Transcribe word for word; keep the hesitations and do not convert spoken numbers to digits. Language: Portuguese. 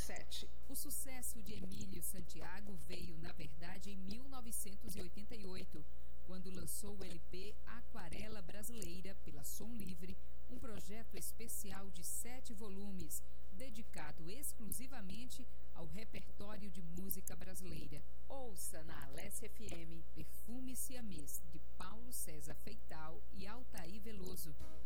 sete. O sucesso de Emílio Santiago veio, na verdade, em mil novecentos e oitenta e oito, quando lançou o L P Aquarela Brasileira pela Som Livre, um projeto especial de sete volumes, dedicado exclusivamente ao repertório de música brasileira. Ouça na Alessia F M Perfume Siamês, de Paulo César Feital e Altair Veloso.